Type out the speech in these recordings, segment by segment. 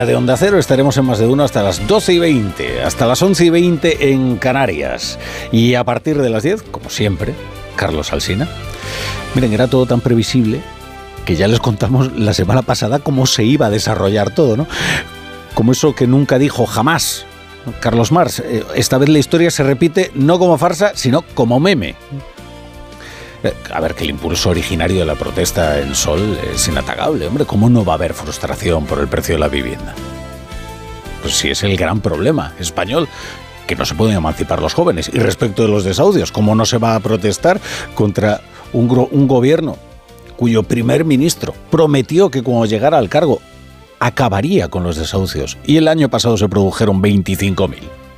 De Onda Cero estaremos en Más de Uno hasta las 12:20, hasta las 11:20 en Canarias. Y a partir de las 10, como siempre, Carlos Alsina. Miren, era todo tan previsible que ya les contamos la semana pasada cómo se iba a desarrollar todo, ¿no? Como eso que nunca dijo jamás Carlos Marx. Esta vez la historia se repite no como farsa, sino como meme. A ver, que el impulso originario de la protesta en Sol es inatacable. Hombre, ¿cómo no va a haber frustración por el precio de la vivienda? Pues sí, es el gran problema español, que no se pueden emancipar los jóvenes. Y respecto de los desahucios, ¿cómo no se va a protestar contra un gobierno cuyo primer ministro prometió que cuando llegara al cargo acabaría con los desahucios? Y el año pasado se produjeron 25.000.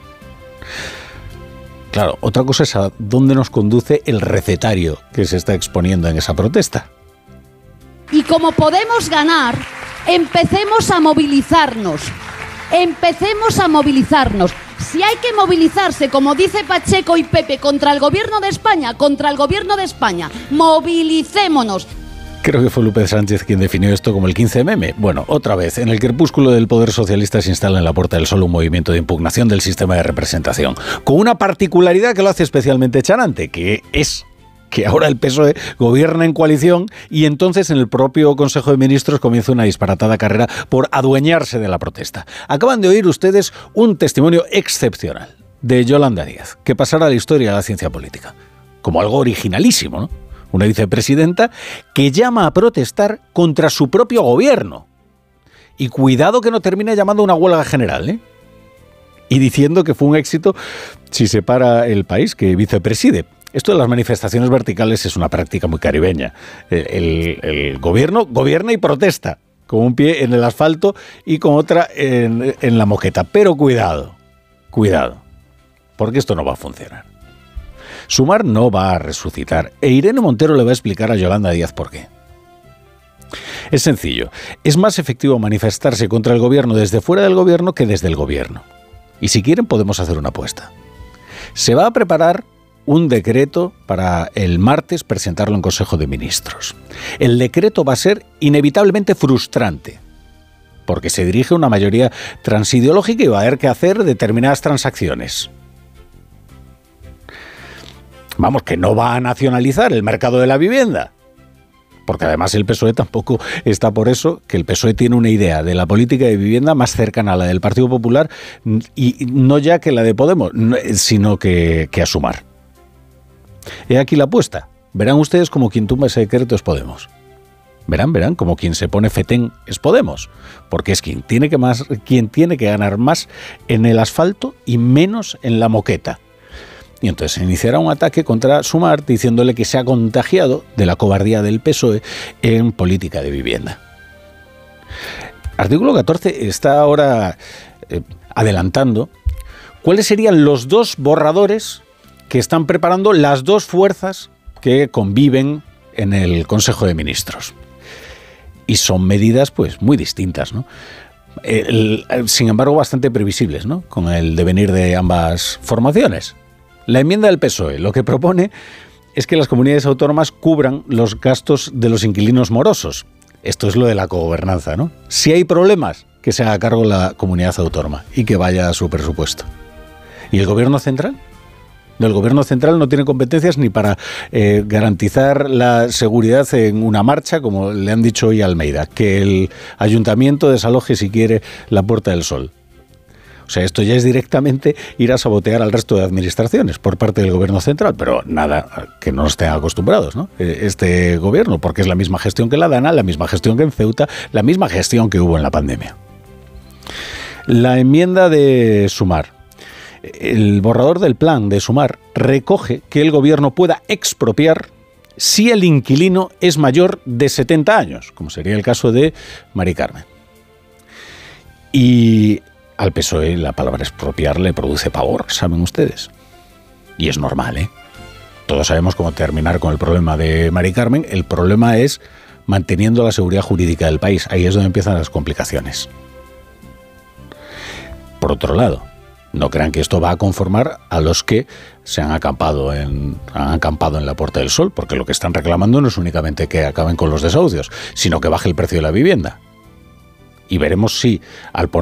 Claro, otra cosa es a dónde nos conduce el recetario que se está exponiendo en esa protesta. Y como podemos ganar, empecemos a movilizarnos. Empecemos a movilizarnos. Si hay que movilizarse, como dice Pacheco y Pepe, contra el gobierno de España, movilicémonos. Creo que fue Lupe Sánchez quien definió esto como el 15M. Bueno, otra vez, en el crepúsculo del poder socialista se instala en la Puerta del Sol un movimiento de impugnación del sistema de representación, con una particularidad que lo hace especialmente chanante, que es que ahora el PSOE gobierna en coalición y entonces en el propio Consejo de Ministros comienza una disparatada carrera por adueñarse de la protesta. Acaban de oír ustedes un testimonio excepcional de Yolanda Díaz, que pasará a la historia de la ciencia política, como algo originalísimo, ¿no? Una vicepresidenta que llama a protestar contra su propio gobierno. Y cuidado que no termine llamando a una huelga general, ¿eh? Y diciendo que fue un éxito si se para el país que vicepreside. Esto de las manifestaciones verticales es una práctica muy caribeña. El gobierno gobierna y protesta, con un pie en el asfalto y con otra en la moqueta. Pero cuidado, porque esto no va a funcionar. Sumar no va a resucitar e Irene Montero le va a explicar a Yolanda Díaz por qué. Es sencillo, es más efectivo manifestarse contra el gobierno desde fuera del gobierno que desde el gobierno. Y si quieren podemos hacer una apuesta. Se va a preparar un decreto para el martes presentarlo en Consejo de Ministros. El decreto va a ser inevitablemente frustrante, porque se dirige a una mayoría transideológica y va a haber que hacer determinadas transacciones. Vamos, que no va a nacionalizar el mercado de la vivienda, porque además el PSOE tampoco está por eso, que el PSOE tiene una idea de la política de vivienda más cercana a la del Partido Popular, y no ya que la de Podemos, sino que a Sumar. He aquí la apuesta. Verán ustedes como quien tumba ese decreto es Podemos. Verán como quien se pone fetén es Podemos, porque es quien tiene que ganar más en el asfalto y menos en la moqueta. Y entonces se iniciará un ataque contra Sumar diciéndole que se ha contagiado de la cobardía del PSOE en política de vivienda. Artículo 14 está ahora adelantando cuáles serían los dos borradores que están preparando las dos fuerzas que conviven en el Consejo de Ministros. Y son medidas pues muy distintas, ¿no? Sin embargo, bastante previsibles, ¿no? Con el devenir de ambas formaciones. La enmienda del PSOE lo que propone es que las comunidades autónomas cubran los gastos de los inquilinos morosos. Esto es lo de la cogobernanza, ¿no? Si hay problemas, que se haga cargo la comunidad autónoma y que vaya a su presupuesto. ¿Y el gobierno central? El gobierno central no tiene competencias ni para garantizar la seguridad en una marcha, como le han dicho hoy a Almeida, que el ayuntamiento desaloje si quiere la Puerta del Sol. O sea, esto ya es directamente ir a sabotear al resto de administraciones por parte del gobierno central, pero nada, que no estén acostumbrados, ¿no? Este gobierno, porque es la misma gestión que la DANA, la misma gestión que en Ceuta, la misma gestión que hubo en la pandemia. La enmienda de Sumar, el borrador del plan de Sumar, recoge que el gobierno pueda expropiar si el inquilino es mayor de 70 años, como sería el caso de Mari Carmen. Y al PSOE la palabra expropiar le produce pavor, ¿saben ustedes? Y es normal, ¿eh? Todos sabemos cómo terminar con el problema de Mari Carmen. El problema es manteniendo la seguridad jurídica del país. Ahí es donde empiezan las complicaciones. Por otro lado, no crean que esto va a conformar a los que se han acampado en la Puerta del Sol, porque lo que están reclamando no es únicamente que acaben con los desahucios, sino que baje el precio de la vivienda. y veremos si al poner